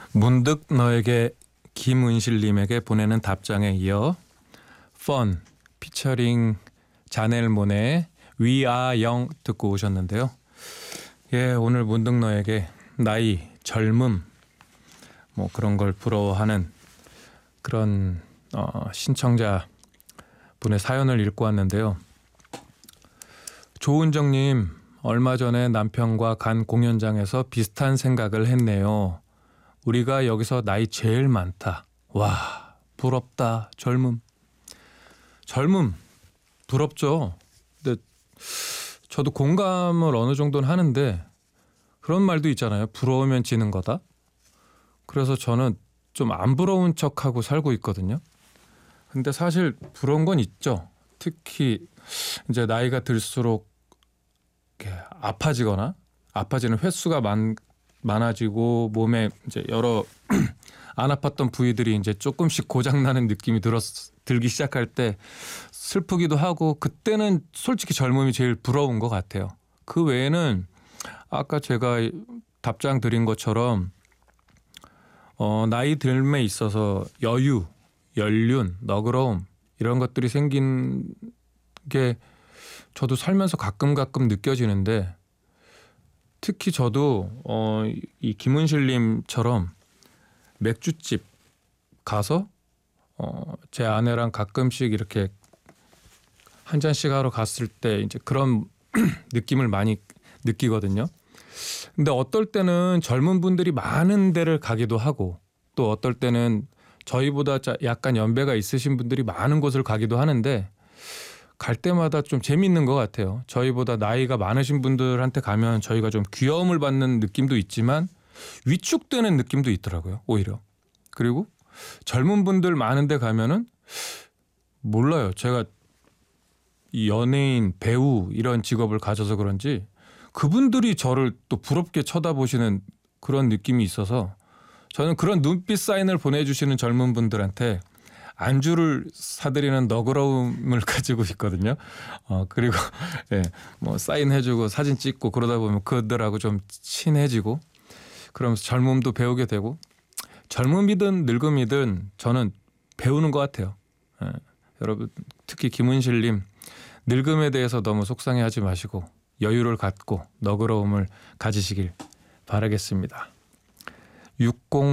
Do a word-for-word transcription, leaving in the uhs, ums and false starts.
문득 너에게 김은실님에게 보내는 답장에 이어 펀 피처링 자넬 모네의 We Are Young 듣고 오셨는데요. 예, 오늘 문득 너에게 나이, 젊음 뭐 그런 걸 부러워하는 그런 어, 신청자 분의 사연을 읽고 왔는데요. 조은정님, 얼마 전에 남편과 간 공연장에서 비슷한 생각을 했네요. 우리가 여기서 나이 제일 많다. 와, 부럽다. 젊음. 젊음 부럽죠. 근데 저도 공감을 어느 정도는 하는데 그런 말도 있잖아요. 부러우면 지는 거다. 그래서 저는 좀 안 부러운 척하고 살고 있거든요. 근데 사실 부러운 건 있죠. 특히 이제 나이가 들수록 이렇게 아파지거나 아파지는 횟수가 많, 많아지고 몸에 이제 여러 안 아팠던 부위들이 이제 조금씩 고장나는 느낌이 들었, 들기 시작할 때 슬프기도 하고 그때는 솔직히 젊음이 제일 부러운 것 같아요. 그 외에는 아까 제가 답장 드린 것처럼 어, 나이 들음에 있어서 여유, 연륜, 너그러움 이런 것들이 생긴 게 저도 살면서 가끔 가끔 느껴지는데 특히 저도 어, 이 김은실님처럼 맥주집 가서 어, 제 아내랑 가끔씩 이렇게 한 잔씩 하러 갔을 때 이제 그런 느낌을 많이 느끼거든요. 근데 어떨 때는 젊은 분들이 많은 데를 가기도 하고 또 어떨 때는 저희보다 약간 연배가 있으신 분들이 많은 곳을 가기도 하는데 갈 때마다 좀 재밌는 것 같아요. 저희보다 나이가 많으신 분들한테 가면 저희가 좀 귀여움을 받는 느낌도 있지만 위축되는 느낌도 있더라고요. 오히려. 그리고 젊은 분들 많은 데 가면은 몰라요. 제가 이 연예인, 배우 이런 직업을 가져서 그런지 그분들이 저를 또 부럽게 쳐다보시는 그런 느낌이 있어서 저는 그런 눈빛 사인을 보내주시는 젊은 분들한테 안주를 사드리는 너그러움을 가지고 있거든요. 어, 그리고 예, 뭐 사인해주고 사진 찍고 그러다 보면 그들하고 좀 친해지고 그러면서 젊음도 배우게 되고 젊음이든 늙음이든 저는 배우는 것 같아요. 예, 여러분 특히 김은실님 늙음에 대해서 너무 속상해하지 마시고 여유를 갖고 너그러움을 가지시길 바라겠습니다. 육십